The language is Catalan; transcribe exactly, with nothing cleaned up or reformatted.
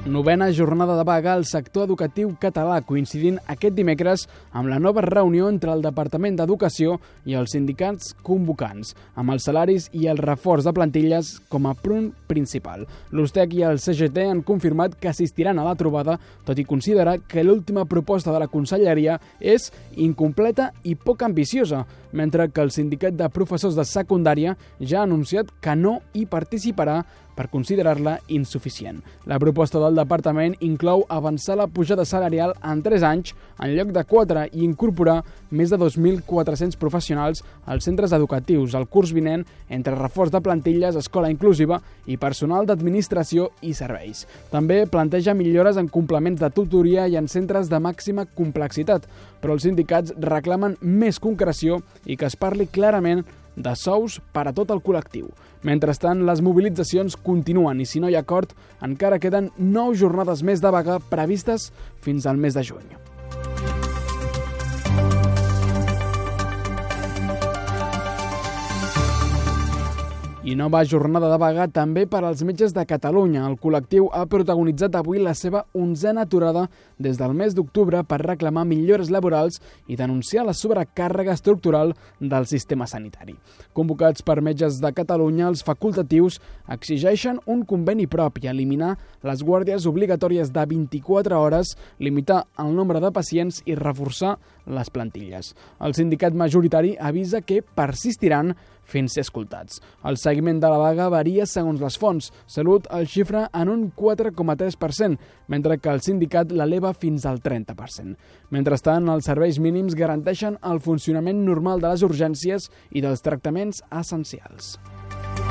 Novena jornada de vaga al sector educatiu català, coincidint aquest dimecres amb la nova reunió entre el Departament d'Educació i els sindicats convocants, amb els salaris i el reforç de plantilles com a punt principal. L'U S T E C i el C G T han confirmat que assistiran a la trobada, tot i considerar que l'última proposta de la Conselleria és incompleta i poc ambiciosa, mentre que el sindicat de professors de secundària ja ha anunciat que no hi participarà per considerar-la insuficient. La proposta del departament inclou avançar la pujada salarial en tres anys en lloc de quatre i incorporar més de dos mil quatre-cents professionals als centres educatius el curs vinent entre reforç de plantilles, escola inclusiva i personal d'administració i serveis. També planteja millores en complements de tutoria i en centres de màxima complexitat, però els sindicats reclamen més concreció i que es parli clarament de sous per a tot el col·lectiu. Mentrestant, les mobilitzacions continuen i si no hi ha acord, encara queden nou jornades més de vaga previstes fins al mes de juny. I nova jornada de vaga també per als metges de Catalunya. El col·lectiu ha protagonitzat avui la seva onzena aturada des del mes d'octubre per reclamar millores laborals i denunciar la sobrecàrrega estructural del sistema sanitari. Convocats per metges de Catalunya, els facultatius exigeixen un conveni propi, eliminar les guàrdies obligatòries de vint-i-quatre hores, limitar el nombre de pacients i reforçar les plantilles. El sindicat majoritari avisa que persistiran fins ser escoltats. El seguiment de la vaga varia segons les fonts. Salut el xifra en un quatre coma tres per cent, mentre que el sindicat l'eleva fins al trenta per cent. Mentrestant, els serveis mínims garanteixen el funcionament normal de les urgències i dels tractaments essencials.